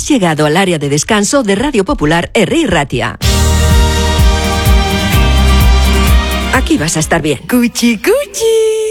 llegado al área de descanso de Radio Popular Herri Ratia. Aquí vas a estar bien. ¡Cuchi, cuchi!